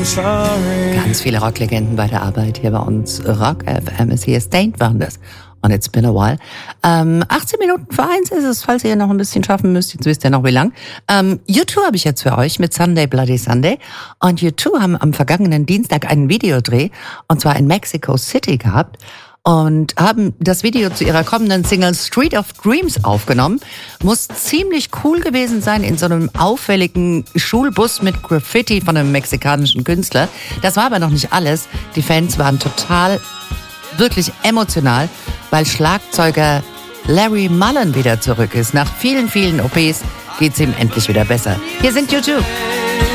Ganz viele Rocklegenden bei der Arbeit hier bei uns. Rock FM ist hier. Stained waren das. Und it's been a while. 18 Minuten vor 1 ist es, falls ihr noch ein bisschen schaffen müsst. Jetzt wisst ihr noch wie lang. U2 habe ich jetzt für euch mit Sunday Bloody Sunday. Und U2 haben am vergangenen Dienstag einen Videodreh, und zwar in Mexico City gehabt. Und haben das Video zu ihrer kommenden Single Street of Dreams aufgenommen. Muss ziemlich cool gewesen sein in so einem auffälligen Schulbus mit Graffiti von einem mexikanischen Künstler. Das war aber noch nicht alles. Die Fans waren total, wirklich emotional, weil Schlagzeuger Larry Mullen wieder zurück ist. Nach vielen, vielen OPs geht's ihm endlich wieder besser. Hier sind U2.